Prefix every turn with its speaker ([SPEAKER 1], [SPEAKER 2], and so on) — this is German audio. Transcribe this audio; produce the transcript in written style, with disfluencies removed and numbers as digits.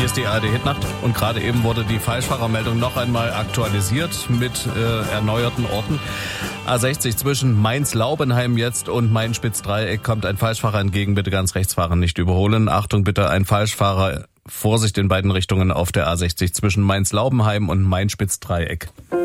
[SPEAKER 1] Hier ist die ARD-Hitnacht und gerade eben wurde die Falschfahrermeldung noch einmal aktualisiert mit erneuerten Orten. A60 zwischen Mainz-Laubenheim jetzt und Main-Spitz-Dreieck kommt ein Falschfahrer entgegen. Bitte ganz rechts fahren, nicht überholen. Achtung bitte, ein Falschfahrer. Vorsicht in beiden Richtungen auf der A60 zwischen Mainz-Laubenheim und Main-Spitz-Dreieck.